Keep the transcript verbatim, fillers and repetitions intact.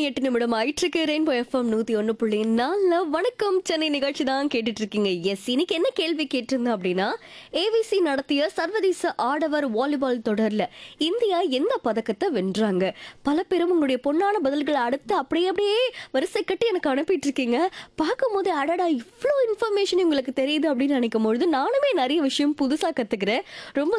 எட்டு நிமிடம் ஆயிட்டிருக்கு. ரெயின்போ எஃப்எம் நூத்தி ஒன்று புள்ளி நாலுல வணக்கம் சென்னை நிகழ்ச்சி தான் கேட்டுட்டு இருக்கீங்க. எஸ், இன்னைக்கு என்ன கேள்வி கேட்டிருந்தேன் அப்படின்னா, ஏவிசி நடத்திய சர்வதேச ஆடவர் வாலிபால் தொடர்ல இந்தியா எந்த பதக்கத்தை வென்றாங்க? பல பேரும் உங்களுடைய பொன்னான பதில்களை அடுத்து அப்படியே அப்படியே வரிசை கட்டி எனக்கு அனுப்பிட்டு இருக்கீங்க. பார்க்கும்போது அடடா இவ்வளோ இன்ஃபர்மேஷன் உங்களுக்கு தெரியுது அப்படின்னு நினைக்கும் பொழுது நானுமே நிறைய விஷயம் புதுசாக கத்துக்கிறேன். ரொம்ப